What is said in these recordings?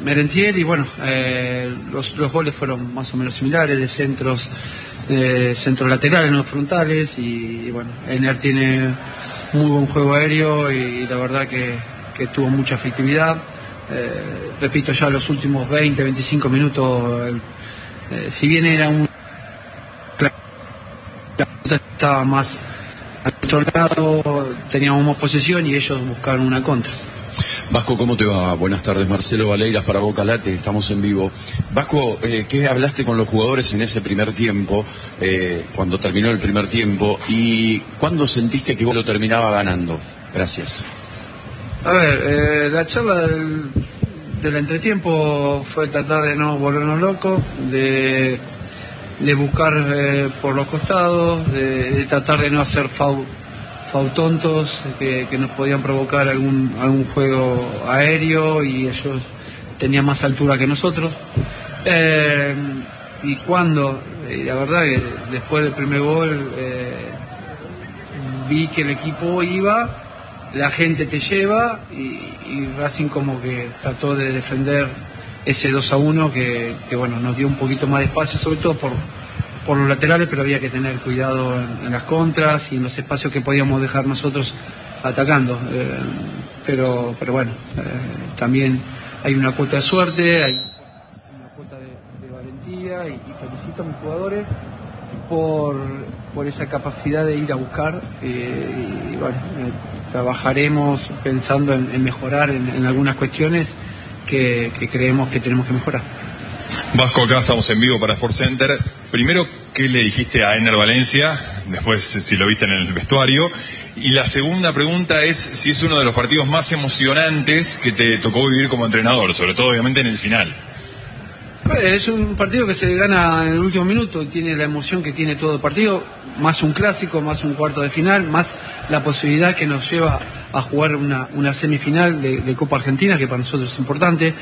Merentiel y bueno, los goles fueron más o menos similares, de centros laterales, no frontales y bueno, Ener tiene muy buen juego aéreo y la verdad que tuvo mucha efectividad. Repito, ya los últimos 20-25 minutos, si bien era estaba más al otro lado, teníamos más posesión y ellos buscaron una contra. Vasco, ¿cómo te va? Buenas tardes, Marcelo Valeiras para Boca Late, estamos en vivo. Vasco, ¿qué hablaste con los jugadores en ese primer tiempo, cuando terminó el primer tiempo, y cuándo sentiste que vos lo terminaba ganando? Gracias. A ver, la charla del entretiempo fue tratar de no volvernos locos, de buscar por los costados, de tratar de no hacer foul tontos que nos podían provocar algún juego aéreo y ellos tenían más altura que nosotros. Y cuando, la verdad que después del primer gol vi que el equipo iba, la gente te lleva y Racing como que trató de defender ese 2-1 que bueno, nos dio un poquito más de espacio, sobre todo por los laterales, pero había que tener cuidado en las contras y en los espacios que podíamos dejar nosotros atacando. Pero bueno, también hay una cuota de suerte, hay una cuota de valentía y felicito a mis jugadores por esa capacidad de ir a buscar y bueno, trabajaremos pensando en mejorar en algunas cuestiones que creemos que tenemos que mejorar. Vasco, acá estamos en vivo para SportsCenter. Primero, ¿qué le dijiste a Ener Valencia? Después, si lo viste en el vestuario. Y la segunda pregunta es si es uno de los partidos más emocionantes que te tocó vivir como entrenador, sobre todo obviamente en el final. Es un partido que se gana en el último minuto, tiene la emoción que tiene todo el partido, más un clásico, más un cuarto de final, más la posibilidad que nos lleva a jugar una semifinal de Copa Argentina, que para nosotros es importante.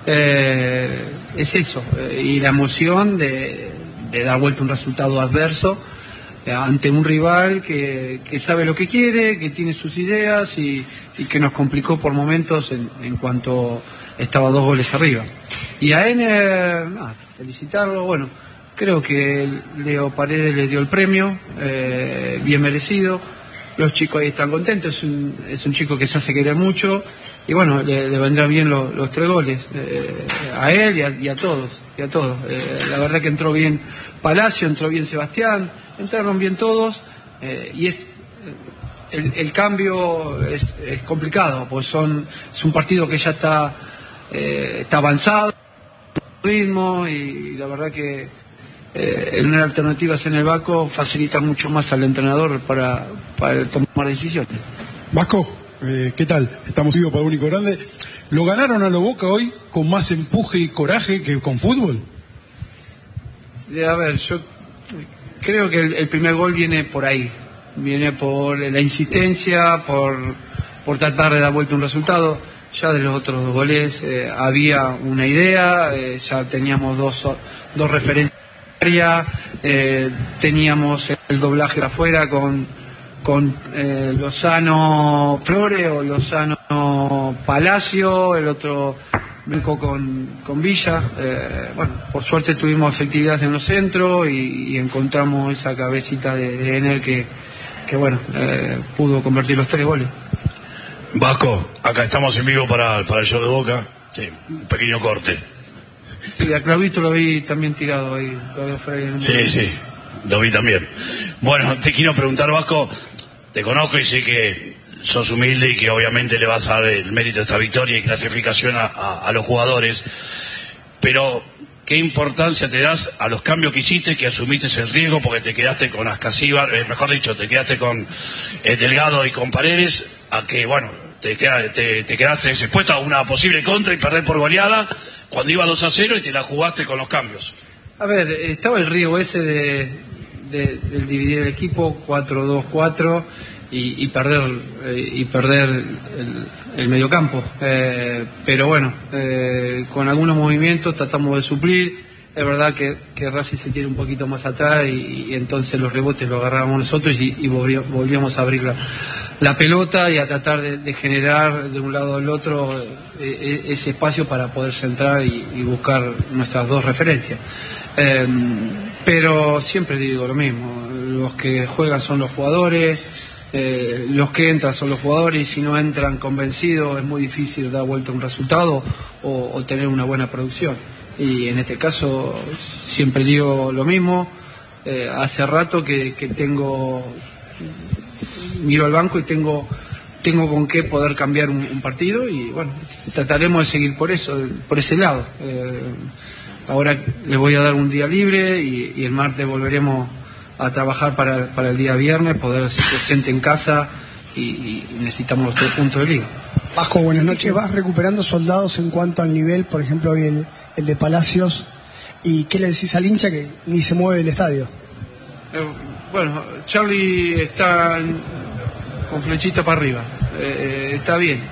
Es eso, y la emoción de dar vuelta un resultado adverso ante un rival que sabe lo que quiere, que tiene sus ideas y que nos complicó por momentos en cuanto estaba 2 goles arriba. Y a Ener, felicitarlo, bueno, creo que Leo Paredes le dio el premio, bien merecido, los chicos ahí están contentos, es un chico que se hace querer mucho y bueno, le vendrán bien los 3 goles, a él y a todos. La verdad que entró bien Palacio, entró bien Sebastián, entraron bien todos y el cambio es complicado, pues es un partido que ya está avanzado, ritmo y la verdad que tener alternativas en el banco facilita mucho más al entrenador para tomar decisiones. Vasco, ¿qué tal? Estamos vivos para Único Grande. ¿Lo ganaron a lo Boca hoy con más empuje y coraje que con fútbol? A ver, yo creo que el primer gol viene por ahí, viene por la insistencia, por tratar de dar vuelta un resultado. Ya de los otros 2 goles había una idea, ya teníamos dos referencias, teníamos el doblaje de afuera con Lozano Flores o Lozano Palacio, el otro blanco con Villa. Bueno, por suerte tuvimos efectividad en los centros y encontramos esa cabecita de Ener que bueno, pudo convertir los 3 goles. Vasco, acá estamos en vivo para el show de Boca. Sí, un pequeño corte. Y a Claudito lo vi también tirado ahí. Sí, lo vi también. Bueno, te quiero preguntar, Vasco, te conozco y sé que sos humilde y que obviamente le vas a dar el mérito de esta victoria y clasificación a los jugadores, pero ¿qué importancia te das a los cambios que hiciste, que asumiste el riesgo porque te quedaste con Ascasíbar, mejor dicho, te quedaste con Delgado y con Paredes, a que, bueno, te quedaste expuesto a una posible contra y perder por goleada cuando iba 2-0 y te la jugaste con los cambios? A ver, estaba el riesgo ese del dividir el equipo 4-2-4 y perder el mediocampo, pero bueno, con algunos movimientos tratamos de suplir. Es verdad que Racing se tiene un poquito más atrás y entonces los rebotes los agarrábamos nosotros y volvíamos a abrir la pelota y a tratar de generar de un lado al otro ese espacio para poder centrar y buscar nuestras dos referencias. Pero siempre digo lo mismo, los que juegan son los jugadores, los que entran son los jugadores, y si no entran convencidos es muy difícil dar vuelta a un resultado o tener una buena producción. Y en este caso siempre digo lo mismo, hace rato que miro al banco y tengo con qué poder cambiar un partido, y bueno, trataremos de seguir por ese lado. Ahora les voy a dar un día libre y el martes volveremos a trabajar para el día viernes, poder ser presente en casa, y necesitamos los 3 puntos de liga. Vasco, buenas noches. ¿Vas recuperando soldados en cuanto al nivel? Por ejemplo, hoy el de Palacios. ¿Y qué le decís al hincha que ni se mueve del estadio? Bueno, Charlie está con flechita para arriba. Está bien.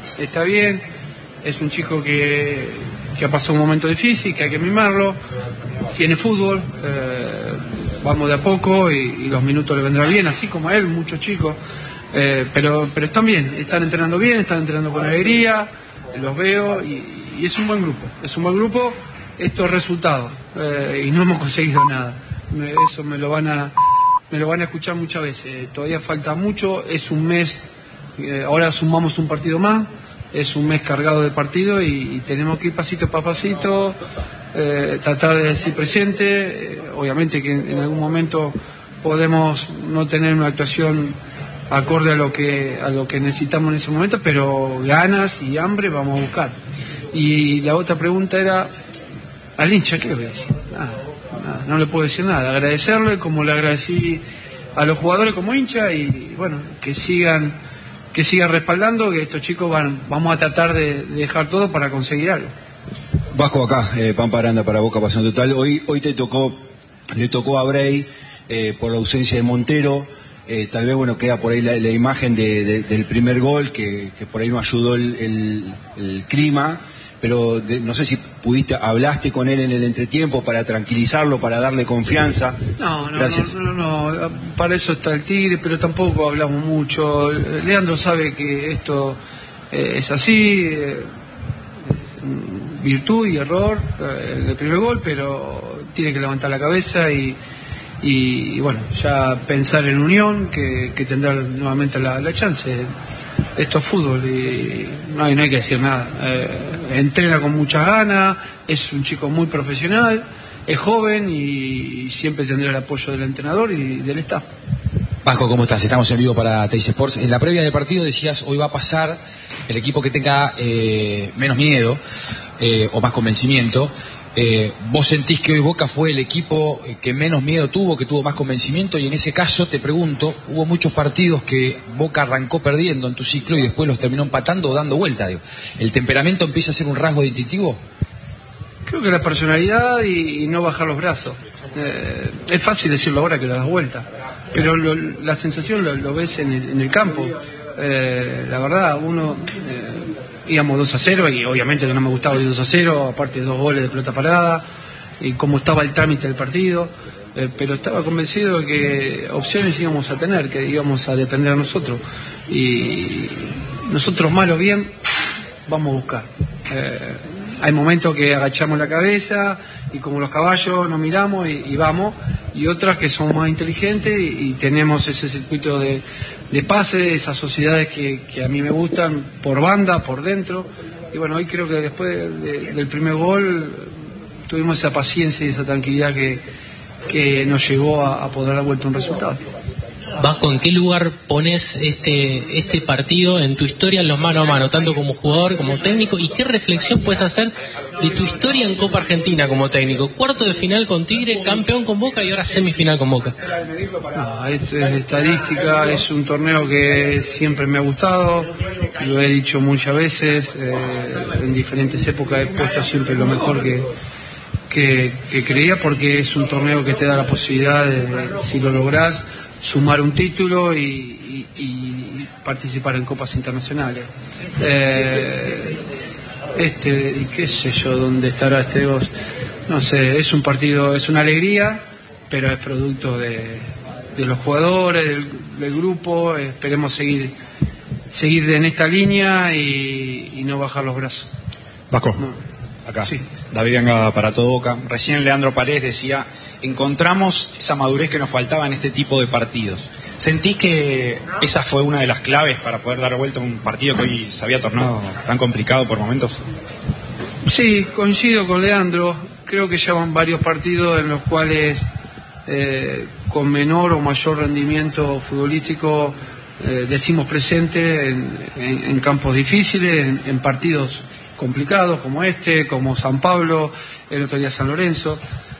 Es un chico que ha pasado un momento difícil, que hay que mimarlo. Tiene fútbol, vamos de a poco y los minutos le vendrán bien, así como a él, muchos chicos. Pero están bien, están entrenando bien, están entrenando con alegría, los veo y es un buen grupo. Estos resultados, y no hemos conseguido nada. Eso me lo van a escuchar muchas veces. Todavía falta mucho, es un mes, ahora sumamos un partido más, es un mes cargado de partido y tenemos que ir pasito a pasito, tratar de decir presente. Obviamente que en algún momento podemos no tener una actuación acorde a lo que necesitamos en ese momento, pero ganas y hambre vamos a buscar. Y la otra pregunta era al hincha, ¿qué le voy a decir? Nada, no le puedo decir nada, agradecerle como le agradecí a los jugadores como hincha, y bueno, que sigan respaldando, que estos chicos vamos a tratar de dejar todo para conseguir algo. Vasco, acá, Pampa Aranda para Boca Pasión Total. Hoy le tocó a Bray por la ausencia de Montero. Tal vez, bueno, queda por ahí la imagen del primer gol, que por ahí no ayudó el clima, pero no sé si hablaste con él en el entretiempo para tranquilizarlo, para darle confianza. No, Gracias. No, para eso está el Tigre, pero tampoco hablamos mucho. Leandro sabe que esto es así, virtud y error, el primer gol, pero tiene que levantar la cabeza y bueno, ya pensar en Unión, que tendrá nuevamente la chance. Esto es fútbol y no hay que decir nada. Entrena con muchas ganas, es un chico muy profesional, es joven y siempre tendrá el apoyo del entrenador y del staff. Vasco, ¿cómo estás? Estamos en vivo para Teis Sports. En la previa del partido decías, hoy va a pasar el equipo que tenga menos miedo o más convencimiento. ¿Vos sentís que hoy Boca fue el equipo que menos miedo tuvo, que tuvo más convencimiento? Y en ese caso te pregunto, hubo muchos partidos que Boca arrancó perdiendo en tu ciclo y después los terminó empatando o dando vuelta. Digo. ¿El temperamento empieza a ser un rasgo distintivo? Creo que la personalidad y no bajar los brazos. Es fácil decirlo ahora que lo das vuelta, pero la sensación lo ves en el campo. La verdad, uno... íbamos 2-0 y obviamente que no me gustaba ir 2-0, aparte de 2 goles de pelota parada, y cómo estaba el trámite del partido, pero estaba convencido de que opciones íbamos a tener, que íbamos a depender de nosotros, y nosotros mal o bien vamos a buscar. Hay momentos que agachamos la cabeza y como los caballos nos miramos y vamos, y otras que somos más inteligentes y tenemos ese circuito de pase, esas sociedades que a mí me gustan, por banda, por dentro. Y bueno, hoy creo que después del primer gol tuvimos esa paciencia y esa tranquilidad que nos llevó a poder dar vuelta un resultado. Vasco, ¿en qué lugar pones este partido en tu historia en los mano a mano, tanto como jugador como técnico? ¿Y qué reflexión puedes hacer de tu historia en Copa Argentina como técnico? Cuarto de final con Tigre, campeón con Boca y ahora semifinal con Boca. No, esto es estadística, es un torneo que siempre me ha gustado, lo he dicho muchas veces, en diferentes épocas he puesto siempre lo mejor que creía, porque es un torneo que te da la posibilidad de, si lo lográs, sumar un título y participar en copas internacionales. Qué sé yo dónde estará este dos, no sé, es un partido, es una alegría, pero es producto de los jugadores, del grupo. Esperemos seguir seguir en esta línea y no bajar los brazos. Vasco. No. Acá, sí. David Anga para Todo Boca. Recién Leandro Paredes decía, encontramos esa madurez que nos faltaba en este tipo de partidos. ¿Sentís que esa fue una de las claves para poder dar vuelta a un partido que hoy se había tornado tan complicado por momentos? Sí, coincido con Leandro. Creo que ya van varios partidos en los cuales con menor o mayor rendimiento futbolístico decimos presente en campos difíciles, en partidos complicados como este, como San Pablo, el otro día San Lorenzo.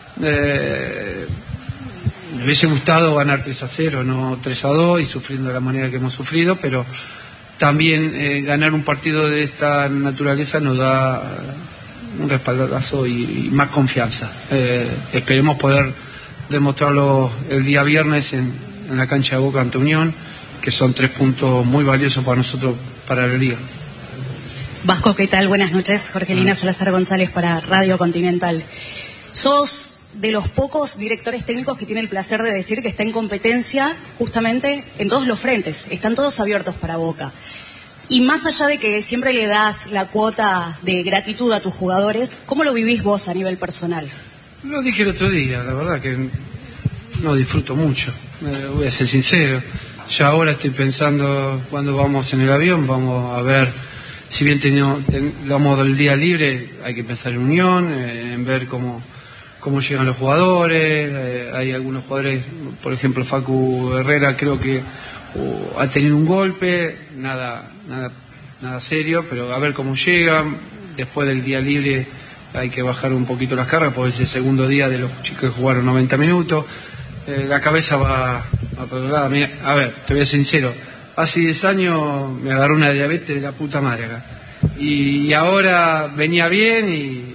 Me hubiese gustado ganar 3-0, no 3-2, y sufriendo de la manera que hemos sufrido, pero también ganar un partido de esta naturaleza nos da un respaldazo y más confianza. Esperemos poder demostrarlo el día viernes en la cancha de Boca ante Unión, que son 3 puntos muy valiosos para nosotros, para la Liga. Vasco, ¿qué tal? Buenas noches. Jorgelina Salazar González para Radio Continental. Sos de los pocos directores técnicos que tiene el placer de decir que está en competencia justamente en todos los frentes. Están todos abiertos para Boca. Y más allá de que siempre le das la cuota de gratitud a tus jugadores, ¿cómo lo vivís vos a nivel personal? Lo dije el otro día, la verdad que no disfruto mucho. Voy a ser sincero. Ya ahora estoy pensando, cuando vamos en el avión, vamos a ver, si bien damos el día libre, hay que pensar en unión, en ver cómo llegan los jugadores. Hay algunos jugadores, por ejemplo Facu Herrera, creo que ha tenido un golpe, nada serio, pero a ver cómo llegan. Después del día libre hay que bajar un poquito las cargas, porque es el segundo día de los chicos que jugaron 90 minutos. La cabeza va a mira, a ver, te voy a ser sincero, hace 10 años me agarró una diabetes de la puta madre acá, y ahora venía bien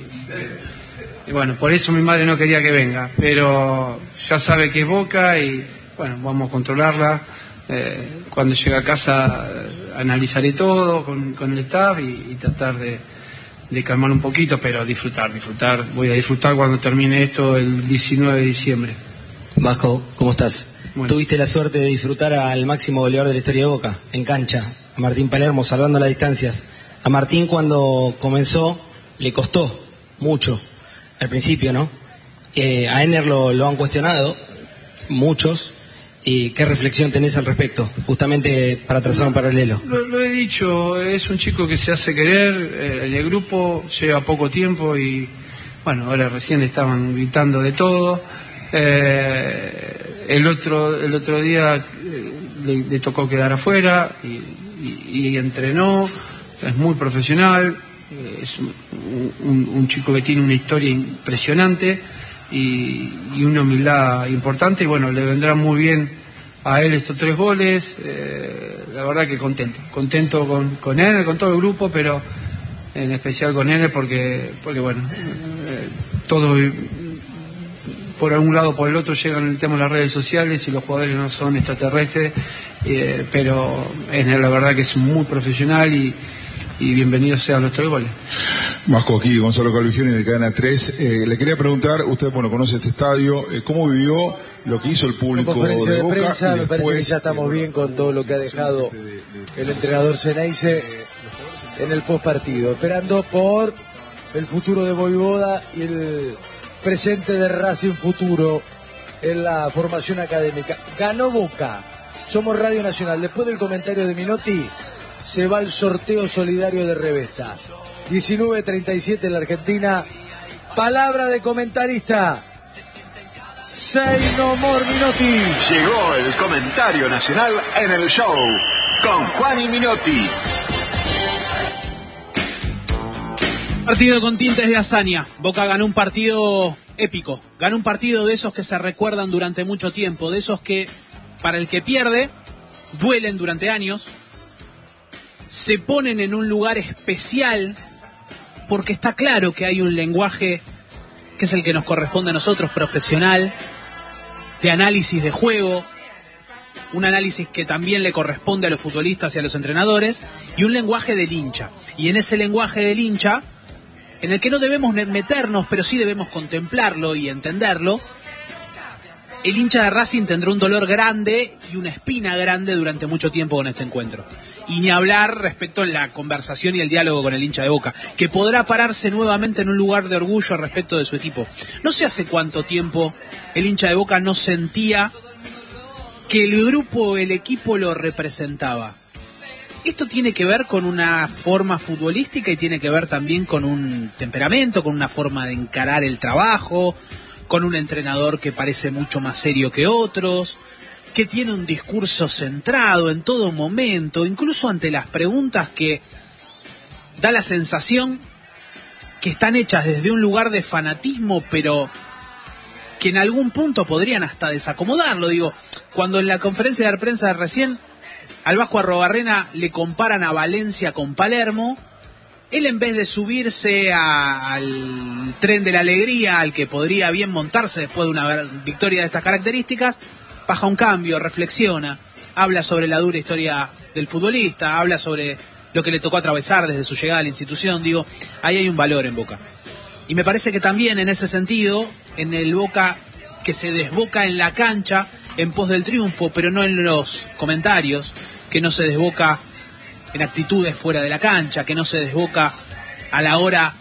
y bueno, por eso mi madre no quería que venga, pero ya sabe que es Boca y bueno, vamos a controlarla. Cuando llegue a casa analizaré todo con el staff y tratar de calmar un poquito, pero disfrutar. Voy a disfrutar cuando termine esto el 19 de diciembre. Vasco, ¿cómo estás? Bueno. Tuviste la suerte de disfrutar al máximo goleador de la historia de Boca, en cancha, a Martín Palermo, salvando las distancias. A Martín, cuando comenzó, le costó mucho, al principio, ¿no? A Ener lo han cuestionado, muchos. ¿Y qué reflexión tenés al respecto? Justamente para trazar un paralelo. Lo he dicho, es un chico que se hace querer en el grupo, lleva poco tiempo y bueno, ahora recién estaban gritando de todo. El otro día le tocó quedar afuera y entrenó, es muy profesional, es un chico que tiene una historia impresionante y una humildad importante, y bueno, le vendrán muy bien a él estos 3 goles. La verdad que contento con él, con todo el grupo, pero en especial con él porque bueno, todos por algún lado o por el otro llegan el tema de las redes sociales y los jugadores no son extraterrestres, pero él la verdad que es muy profesional y bienvenido sea a los 3 goles. Vasco, aquí Gonzalo Calvigioni de Cadena 3. Le quería preguntar, usted conoce este estadio, ¿cómo vivió lo que hizo el público de Boca? Prensa, me parece que ya estamos bien con todo lo que ha dejado el entrenador Ceneice en el postpartido, esperando por el futuro de Voivoda y el presente de Racing Futuro en la formación académica. Ganó Boca, somos Radio Nacional. Después del comentario de Minotti se va el sorteo solidario de Revesta. 19:37 en la Argentina. Palabra de comentarista. Say no more, Minotti. Llegó el comentario nacional en el show con Juan y Minotti. Partido con tintes de hazaña. Boca ganó un partido épico. Ganó un partido de esos que se recuerdan durante mucho tiempo, de esos que, para el que pierde, duelen durante años. Se ponen en un lugar especial porque está claro que hay un lenguaje que es el que nos corresponde a nosotros, profesional, de análisis de juego, un análisis que también le corresponde a los futbolistas y a los entrenadores, y un lenguaje del hincha. Y en ese lenguaje del hincha, en el que no debemos meternos, pero sí debemos contemplarlo y entenderlo, el hincha de Racing tendrá un dolor grande y una espina grande durante mucho tiempo con este encuentro. Y ni hablar respecto a la conversación y el diálogo con el hincha de Boca, que podrá pararse nuevamente en un lugar de orgullo respecto de su equipo. No sé hace cuánto tiempo el hincha de Boca no sentía que el grupo, el equipo lo representaba. Esto tiene que ver con una forma futbolística y tiene que ver también con un temperamento, con una forma de encarar el trabajo, con un entrenador que parece mucho más serio que otros, que tiene un discurso centrado en todo momento, incluso ante las preguntas que da la sensación que están hechas desde un lugar de fanatismo, pero que en algún punto podrían hasta desacomodarlo. Digo, cuando en la conferencia de prensa de recién al Vasco Arrobarrena le comparan a Valencia con Palermo, él en vez de subirse al tren de la alegría al que podría bien montarse después de una victoria de estas características, baja un cambio, reflexiona, habla sobre la dura historia del futbolista, habla sobre lo que le tocó atravesar desde su llegada a la institución. Digo, ahí hay un valor en Boca. Y me parece que también en ese sentido, en el Boca que se desboca en la cancha en pos del triunfo, pero no en los comentarios, que no se desboca en actitudes fuera de la cancha, que no se desboca a la hora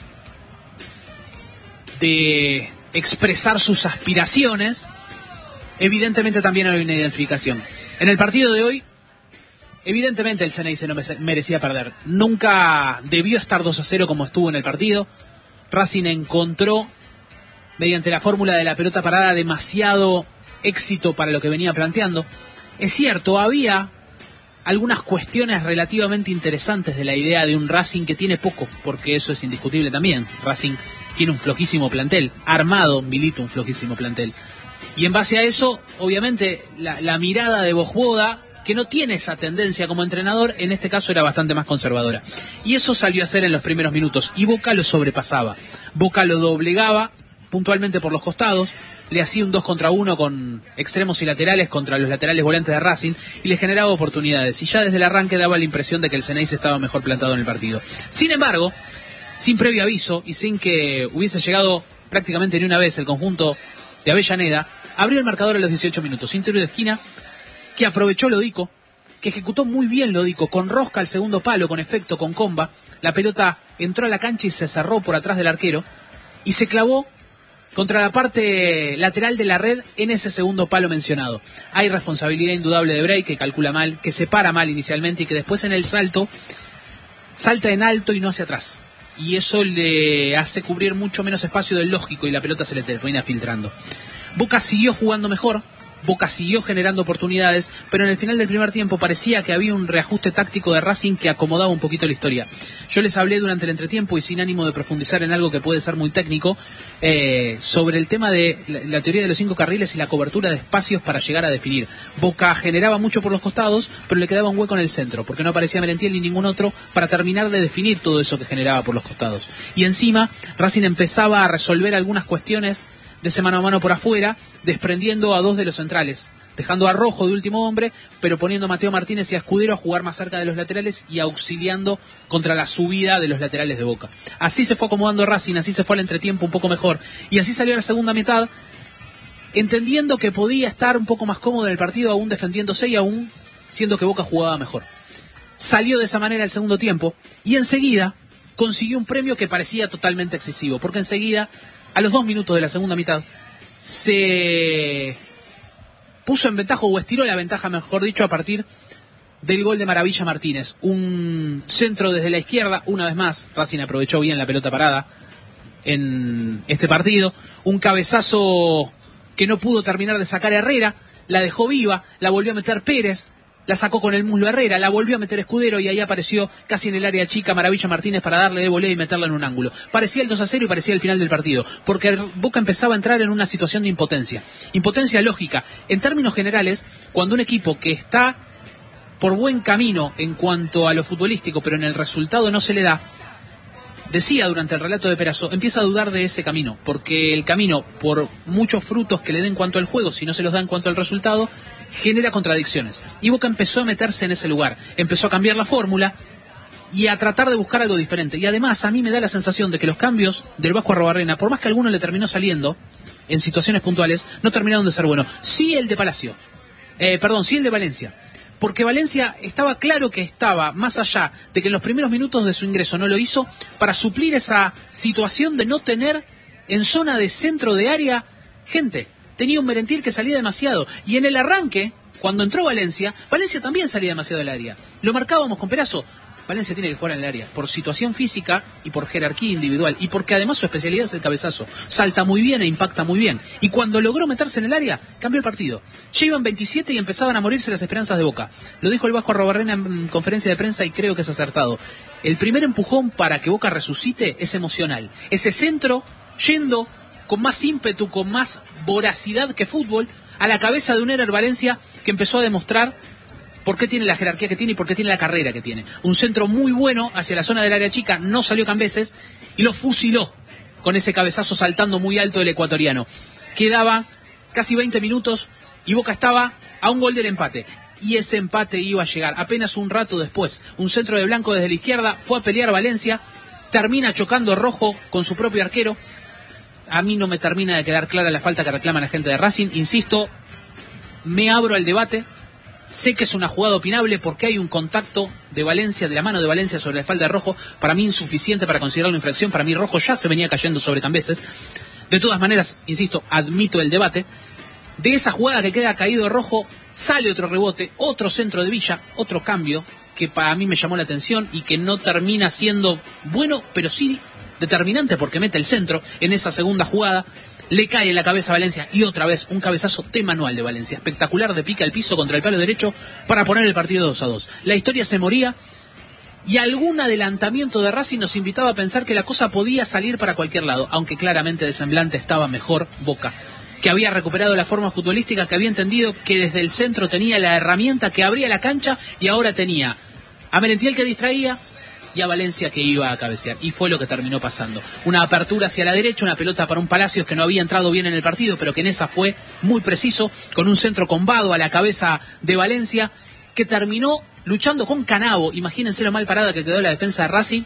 de expresar sus aspiraciones, evidentemente también hay una identificación. En el partido de hoy, evidentemente el Ceneice no merecía perder. Nunca debió estar 2-0 como estuvo en el partido. Racing encontró, mediante la fórmula de la pelota parada, demasiado éxito para lo que venía planteando. Es cierto, había algunas cuestiones relativamente interesantes de la idea de un Racing que tiene poco, porque eso es indiscutible también. Racing tiene un flojísimo plantel, armado milita un flojísimo plantel. Y en base a eso, obviamente, la mirada de Vojvoda, que no tiene esa tendencia como entrenador, en este caso era bastante más conservadora. Y eso salió a hacer en los primeros minutos, y Boca lo sobrepasaba. Boca lo doblegaba puntualmente por los costados, le hacía un 2 contra 1 con extremos y laterales contra los laterales volantes de Racing y le generaba oportunidades, y ya desde el arranque daba la impresión de que el Ceneice estaba mejor plantado en el partido. Sin embargo, sin previo aviso y sin que hubiese llegado prácticamente ni una vez el conjunto de Avellaneda, abrió el marcador a los 18 minutos, interior de esquina, que aprovechó Lodico, que ejecutó muy bien Lodico, con rosca al segundo palo, con efecto, con comba. La pelota entró a la cancha y se cerró por atrás del arquero y se clavó contra la parte lateral de la red en ese segundo palo mencionado. Hay responsabilidad indudable de Bray, que calcula mal, que se para mal inicialmente y que después en el salto salta en alto y no hacia atrás. Y eso le hace cubrir mucho menos espacio del lógico y la pelota se le termina filtrando. Boca siguió jugando mejor, Boca siguió generando oportunidades, pero en el final del primer tiempo parecía que había un reajuste táctico de Racing que acomodaba un poquito la historia. Yo les hablé durante el entretiempo y sin ánimo de profundizar en algo que puede ser muy técnico, sobre el tema de la teoría de los 5 carriles y la cobertura de espacios para llegar a definir. Boca generaba mucho por los costados, pero le quedaba un hueco en el centro, porque no aparecía Merentiel ni ningún otro para terminar de definir todo eso que generaba por los costados. Y encima, Racing empezaba a resolver algunas cuestiones de ese mano a mano por afuera, desprendiendo a 2 de los centrales, dejando a Rojo de último hombre, pero poniendo a Mateo Martínez y a Escudero a jugar más cerca de los laterales y auxiliando contra la subida de los laterales de Boca. Así se fue acomodando Racing, así se fue al entretiempo un poco mejor, y así salió a la segunda mitad, entendiendo que podía estar un poco más cómodo en el partido, aún defendiéndose y aún siendo que Boca jugaba mejor. Salió de esa manera el segundo tiempo, y enseguida consiguió un premio que parecía totalmente excesivo, porque enseguida, a los 2 minutos de la segunda mitad, se puso en ventaja, o estiró la ventaja, mejor dicho, a partir del gol de Maravilla Martínez. Un centro desde la izquierda, una vez más, Racing aprovechó bien la pelota parada en este partido. Un cabezazo que no pudo terminar de sacar Herrera, la dejó viva, la volvió a meter Pérez, la sacó con el muslo Herrera, la volvió a meter Escudero y ahí apareció casi en el área chica Maravilla Martínez para darle de volea y meterla en un ángulo. Parecía el 2-0 y parecía el final del partido, porque Boca empezaba a entrar en una situación de impotencia. Impotencia lógica. En términos generales, cuando un equipo que está por buen camino en cuanto a lo futbolístico, pero en el resultado no se le da, decía durante el relato de Perazo, empieza a dudar de ese camino, porque el camino, por muchos frutos que le den en cuanto al juego, si no se los da en cuanto al resultado, genera contradicciones. Y Boca empezó a meterse en ese lugar, empezó a cambiar la fórmula y a tratar de buscar algo diferente. Y además a mí me da la sensación de que los cambios del Vasco Arrobarrena, por más que a alguno le terminó saliendo, en situaciones puntuales, no terminaron de ser buenos. Sí el de Palacio, sí el de Valencia. Porque Valencia estaba claro que estaba, más allá de que en los primeros minutos de su ingreso no lo hizo, para suplir esa situación de no tener en zona de centro de área gente. Tenía un Merentiel que salía demasiado. Y en el arranque, cuando entró Valencia también salía demasiado del área. Lo marcábamos con Perazo. Valencia tiene que jugar en el área, por situación física y por jerarquía individual, y porque además su especialidad es el cabezazo. Salta muy bien e impacta muy bien. Y cuando logró meterse en el área, cambió el partido. Ya iban 27 y empezaban a morirse las esperanzas de Boca. Lo dijo el Vasco Arrobarrena en conferencia de prensa y creo que es acertado. El primer empujón para que Boca resucite es emocional. Ese centro, yendo con más ímpetu, con más voracidad que fútbol, a la cabeza de un Ener Valencia que empezó a demostrar por qué tiene la jerarquía que tiene y por qué tiene la carrera que tiene. Un centro muy bueno hacia la zona del área chica, no salió Cambeses y lo fusiló con ese cabezazo saltando muy alto del ecuatoriano. Quedaba casi 20 minutos y Boca estaba a un gol del empate. Y ese empate iba a llegar apenas un rato después. Un centro de Blanco desde la izquierda, fue a pelear Valencia, termina chocando Rojo con su propio arquero. A mí no me termina de quedar clara la falta que reclama la gente de Racing. Insisto, me abro al debate. Sé que es una jugada opinable porque hay un contacto de Valencia, de la mano de Valencia sobre la espalda de Rojo, para mí insuficiente para considerarlo infracción. Para mí Rojo ya se venía cayendo sobre Cambeses. De todas maneras, insisto, admito el debate. De esa jugada que queda caído Rojo, sale otro rebote, otro centro de Villa, otro cambio que para mí me llamó la atención y que no termina siendo bueno, pero sí determinante porque mete el centro en esa segunda jugada. Le cae en la cabeza a Valencia y otra vez un cabezazo de manual de Valencia. Espectacular, de pica al piso contra el palo derecho para poner el partido 2-2. La historia se moría y algún adelantamiento de Racing nos invitaba a pensar que la cosa podía salir para cualquier lado, aunque claramente de semblante estaba mejor Boca, que había recuperado la forma futbolística, que había entendido que desde el centro tenía la herramienta que abría la cancha y ahora tenía a Merentiel que distraía y a Valencia que iba a cabecear. Y fue lo que terminó pasando. Una apertura hacia la derecha, una pelota para un Palacios que no había entrado bien en el partido, pero que en esa fue muy preciso, con un centro combado a la cabeza de Valencia, que terminó luchando con Canavo. Imagínense lo mal parada que quedó la defensa de Racing,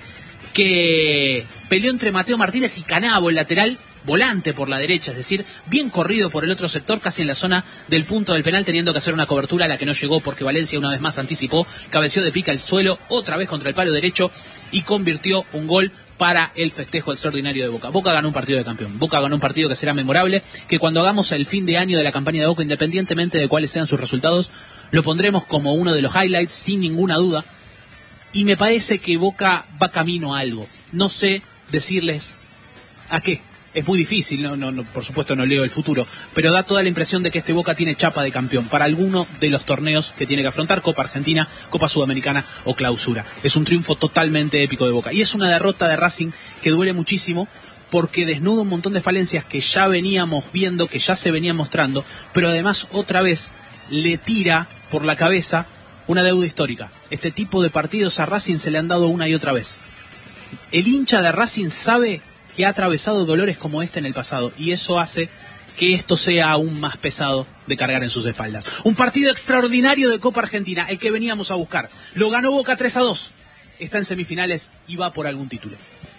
que peleó entre Mateo Martínez y Canavo, el lateral volante por la derecha, es decir, bien corrido por el otro sector, casi en la zona del punto del penal, teniendo que hacer una cobertura a la que no llegó porque Valencia una vez más anticipó, cabeció de pica al suelo, otra vez contra el palo derecho y convirtió un gol para el festejo extraordinario de Boca. Boca ganó un partido de campeón, Boca ganó un partido que será memorable, que cuando hagamos el fin de año de la campaña de Boca, independientemente de cuáles sean sus resultados, lo pondremos como uno de los highlights, sin ninguna duda, y me parece que Boca va camino a algo. No sé decirles a qué. Es muy difícil, no, por supuesto no leo el futuro, pero da toda la impresión de que este Boca tiene chapa de campeón para alguno de los torneos que tiene que afrontar, Copa Argentina, Copa Sudamericana o Clausura. Es un triunfo totalmente épico de Boca. Y es una derrota de Racing que duele muchísimo porque desnuda un montón de falencias que ya veníamos viendo, que ya se venían mostrando, pero además otra vez le tira por la cabeza una deuda histórica. Este tipo de partidos a Racing se le han dado una y otra vez. El hincha de Racing sabe que ha atravesado dolores como este en el pasado, y eso hace que esto sea aún más pesado de cargar en sus espaldas. Un partido extraordinario de Copa Argentina, el que veníamos a buscar. Lo ganó Boca 3-2. Está en semifinales y va por algún título.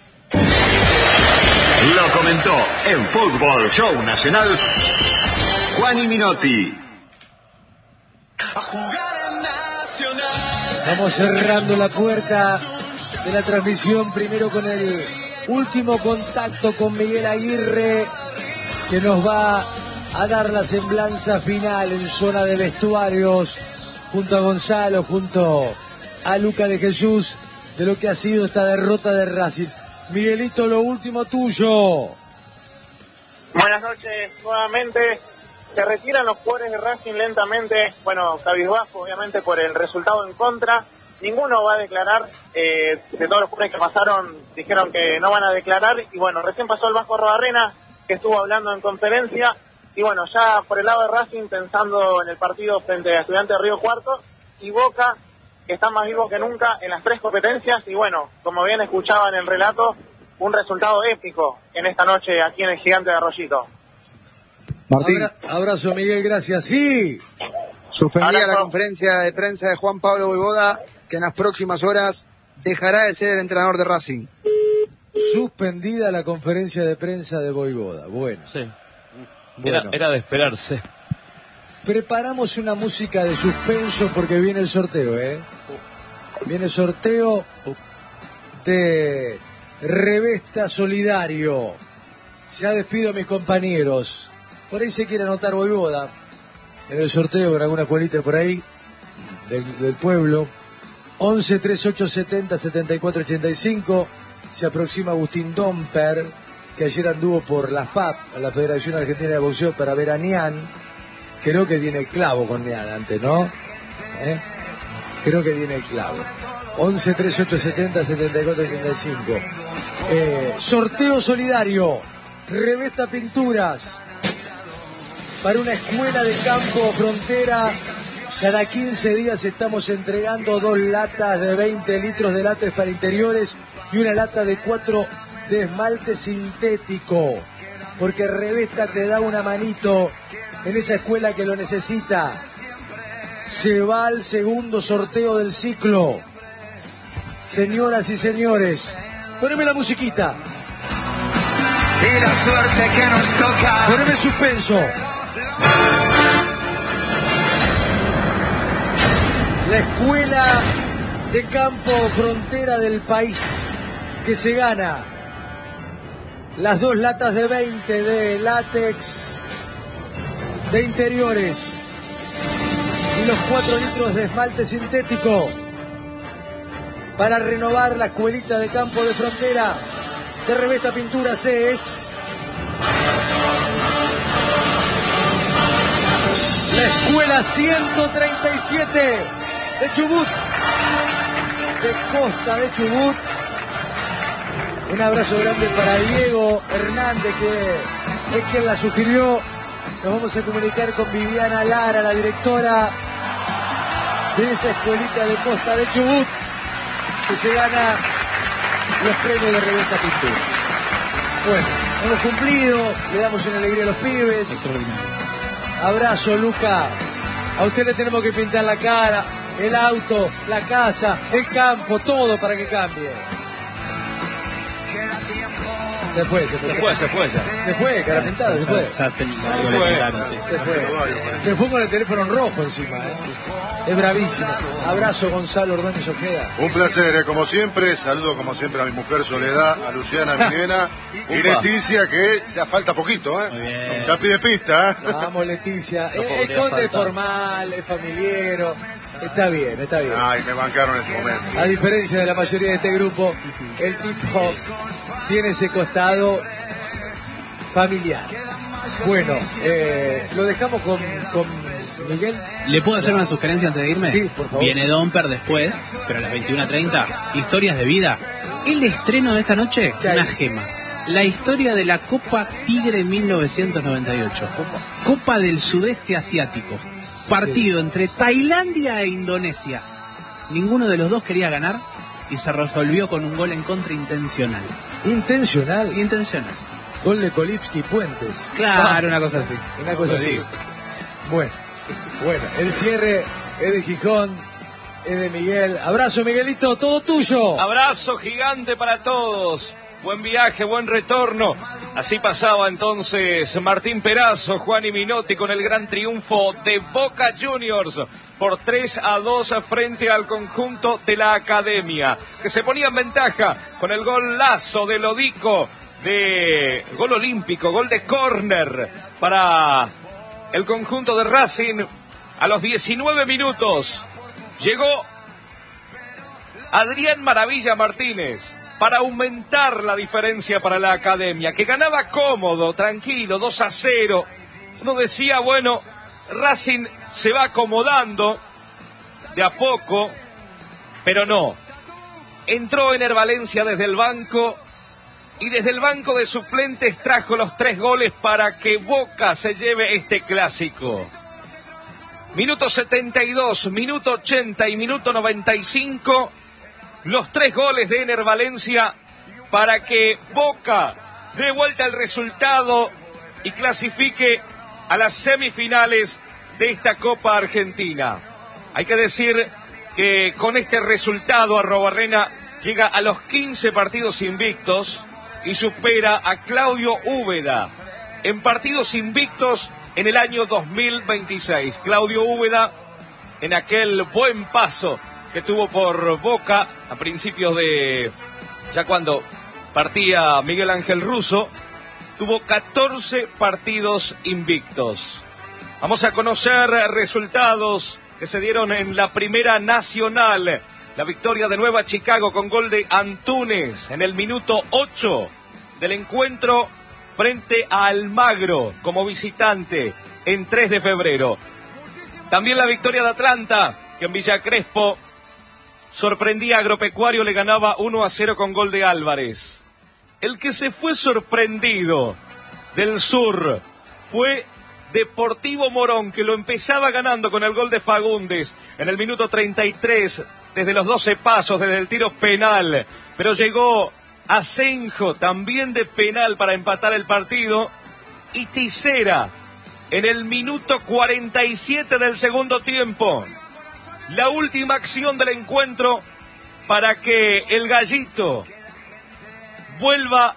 Lo comentó en Fútbol Show Nacional Juani Minotti. Vamos cerrando la puerta de la transmisión, primero con el último contacto con Miguel Aguirre, que nos va a dar la semblanza final en zona de vestuarios, junto a Gonzalo, junto a Luca de Jesús, de lo que ha sido esta derrota de Racing. Miguelito, lo último tuyo. Buenas noches nuevamente. Se retiran los jugadores de Racing lentamente, bueno, cabizbajo obviamente por el resultado en contra. Ninguno va a declarar, de todos los jugadores que pasaron dijeron que no van a declarar, y bueno, recién pasó el Vasco Arrobarrena, que estuvo hablando en conferencia, y bueno, ya por el lado de Racing pensando en el partido frente a Estudiantes de Río Cuarto, y Boca, que está más vivo que nunca en las tres competencias, y bueno, como bien escuchaban en el relato, un resultado épico en esta noche aquí en el Gigante de Arroyito. Martín. Abrazo, Miguel, gracias. Sí. Suspendida la conferencia de prensa de Juan Pablo Voivoda, que en las próximas horas dejará de ser el entrenador de Racing. Suspendida la conferencia de prensa de Voivoda. Bueno. Sí. Bueno. Era de esperarse. Preparamos una música de suspenso porque viene el sorteo, Viene el sorteo de Revesta Solidario. Ya despido a mis compañeros. Por ahí se quiere anotar Voivoda en el sorteo con alguna escuelita por ahí del pueblo. 11 38 70 74 85. Se aproxima Agustín Domper, que ayer anduvo por la FAP, la Federación Argentina de Boxeo, para ver a Nian. Creo que tiene el clavo con Nian antes, ¿no? Creo que tiene el clavo. 11 38 70 74 85. Sorteo solidario. Revesta Pinturas. Para una escuela de campo Frontera. Cada 15 días estamos entregando 2 latas de 20 litros de látex para interiores y una lata de 4 de esmalte sintético. Porque Revesta te da una manito en esa escuela que lo necesita. Se va al segundo sorteo del ciclo. Señoras y señores, poneme la musiquita. Y la suerte que nos toca. Poneme suspenso. La escuela de campo Frontera del país que se gana las 2 latas de 20 de látex de interiores y los 4 litros de esmalte sintético para renovar la escuelita de campo de Frontera de Revesta Pinturas es la escuela 137 de Chubut, de Costa de Chubut. Un abrazo grande para Diego Hernández, que es quien la sugirió. Nos vamos a comunicar con Viviana Lara, la directora de esa escuelita de Costa de Chubut, que se gana los premios de Revesta Pintura. Bueno, hemos cumplido, le damos una alegría a los pibes. Extraordinario. Abrazo, Luca. A usted le tenemos que pintar la cara, el auto, la casa, el campo, todo para que cambie. Se fue ya. Cara pintada, se fue. Se fue con el teléfono rojo encima, Es bravísimo. Abrazo, Gonzalo Ordóñez Ojeda. Un placer, como siempre. Saludo como siempre a mi mujer Soledad, a Luciana Milena y Leticia, que ya falta poquito, Ya pide pista, Vamos, Leticia. El conde es formal, es familiero. Está bien. Ay, me bancaron en este momento. A diferencia de la mayoría de este grupo, el tipo tiene ese costado familiar. Bueno, lo dejamos con Miguel. ¿Le puedo hacer una sugerencia antes de irme? Sí, por favor. Viene Domper después, pero a las 21:30, Historias de Vida. El estreno de esta noche, una gema. La historia de la Copa Tigre 1998. Copa del Sudeste Asiático. Partido entre Tailandia e Indonesia. Ninguno de los dos quería ganar y se resolvió con un gol en contra intencional. ¿Intencional? Intencional. Gol de Kolipski Puentes. Claro, una cosa así. Una cosa así. Bueno, el cierre es de Gijón, es de Miguel. Abrazo, Miguelito, todo tuyo. Abrazo gigante para todos. Buen viaje, buen retorno. Así pasaba entonces Martín Perazo, Juani Minotti con el gran triunfo de Boca Juniors por 3-2 frente al conjunto de la Academia, que se ponía en ventaja con el golazo de Lodico, de gol olímpico, gol de córner para el conjunto de Racing. A los 19 minutos llegó Adrián Maravilla Martínez para aumentar la diferencia para la Academia, que ganaba cómodo, tranquilo, 2-0. Uno decía, bueno, Racing se va acomodando de a poco, pero no. Entró Ener Valencia desde el banco y desde el banco de suplentes trajo los 3 goles para que Boca se lleve este clásico. Minuto 72, minuto 80 y minuto 95... los 3 goles de Ener Valencia para que Boca dé vuelta el resultado y clasifique a las semifinales de esta Copa Argentina. Hay que decir que con este resultado Arrobarrena llega a los 15 partidos invictos y supera a Claudio Úbeda, en partidos invictos en el año 2026. Claudio Úbeda, en aquel buen paso que tuvo por Boca a principios de, ya cuando partía Miguel Ángel Russo, tuvo 14 partidos invictos. Vamos a conocer resultados que se dieron en la Primera Nacional. La victoria de Nueva Chicago con gol de Antunes en el minuto 8 del encuentro frente a Almagro como visitante en 3 de febrero. También la victoria de Atlanta, que en Villa Crespo sorprendía a Agropecuario, le ganaba 1-0 con gol de Álvarez. El que se fue sorprendido del sur fue Deportivo Morón, que lo empezaba ganando con el gol de Fagundes en el minuto 33, desde los 12 pasos, desde el tiro penal, pero llegó Asenjo también de penal para empatar el partido, y Tisera en el minuto 47 del segundo tiempo. La última acción del encuentro para que el Gallito vuelva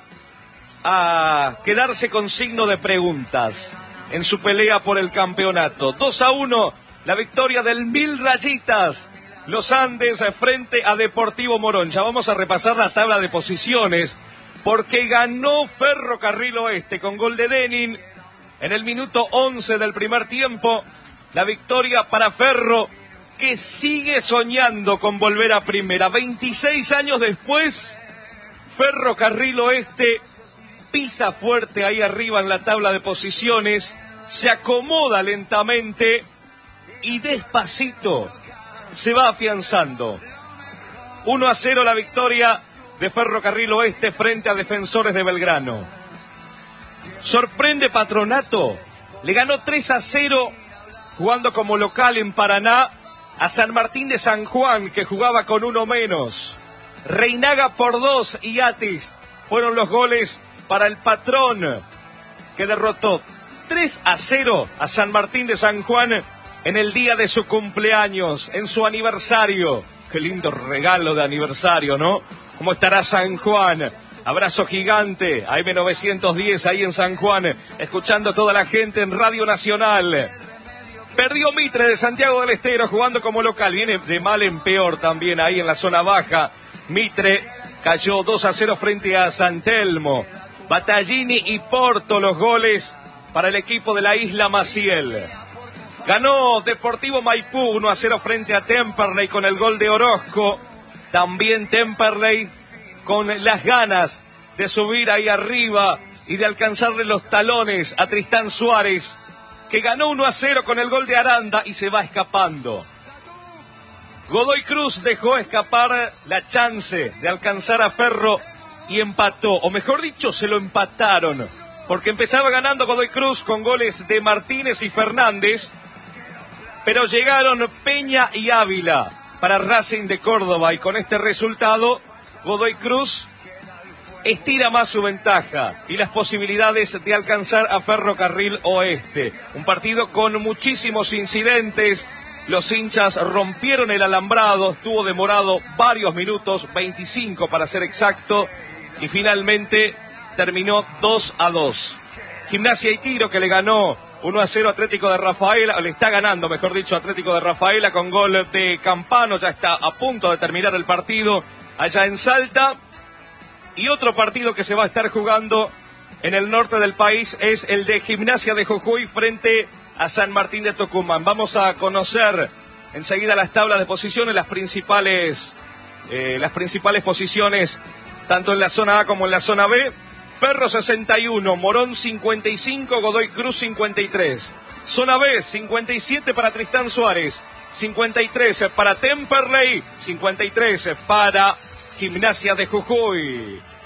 a quedarse con signo de preguntas en su pelea por el campeonato. 2-1, la victoria del Mil Rayitas, los Andes frente a Deportivo Morón. Ya vamos a repasar la tabla de posiciones, porque ganó Ferrocarril Oeste con gol de Denin en el minuto 11 del primer tiempo. La victoria para Ferro, que sigue soñando con volver a primera. 26 años después, Ferrocarril Oeste pisa fuerte ahí arriba en la tabla de posiciones, se acomoda lentamente y despacito se va afianzando. 1-0 la victoria de Ferrocarril Oeste frente a Defensores de Belgrano. Sorprende Patronato, le ganó 3-0 jugando como local en Paraná a San Martín de San Juan, que jugaba con uno menos. Reinaga por 2 y Atis fueron los goles para el Patrón, que derrotó 3-0 a San Martín de San Juan en el día de su cumpleaños, en su aniversario. Qué lindo regalo de aniversario, ¿no? ¿Cómo estará San Juan? Abrazo gigante a M910 ahí en San Juan, escuchando a toda la gente en Radio Nacional. Perdió Mitre de Santiago del Estero jugando como local, viene de mal en peor también ahí en la zona baja. Mitre cayó 2-0 frente a San Telmo. Battaglini y Porto los goles para el equipo de la Isla Maciel. Ganó Deportivo Maipú 1-0 frente a Temperley con el gol de Orozco. También Temperley con las ganas de subir ahí arriba y de alcanzarle los talones a Tristán Suárez, que ganó 1-0 con el gol de Aranda y se va escapando. Godoy Cruz dejó escapar la chance de alcanzar a Ferro y empató, o mejor dicho, se lo empataron, porque empezaba ganando Godoy Cruz con goles de Martínez y Fernández, pero llegaron Peña y Ávila para Racing de Córdoba, y con este resultado Godoy Cruz estira más su ventaja y las posibilidades de alcanzar a Ferrocarril Oeste. Un partido con muchísimos incidentes. Los hinchas rompieron el alambrado, estuvo demorado varios minutos, 25 para ser exacto, y finalmente terminó 2-2. Gimnasia y Tiro, que le ganó 1-0 Atlético de Rafaela, le está ganando, mejor dicho, Atlético de Rafaela con gol de Campano. Ya está a punto de terminar el partido allá en Salta. Y otro partido que se va a estar jugando en el norte del país es el de Gimnasia de Jujuy frente a San Martín de Tucumán. Vamos a conocer enseguida las tablas de posiciones, las principales posiciones, tanto en la zona A como en la zona B. Ferro 61, Morón 55, Godoy Cruz 53. Zona B, 57 para Tristán Suárez, 53 para Temperley, 53 para Gimnasia de Jujuy.